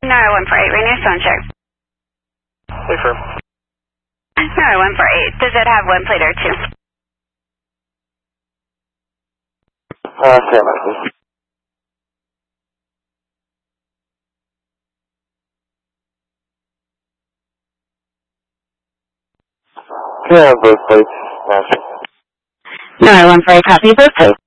148, Rainier phone check. Wait for him. 148, does it have one plate or two? Stand by, please. Can I have both plates? Master. 148, copy both plates.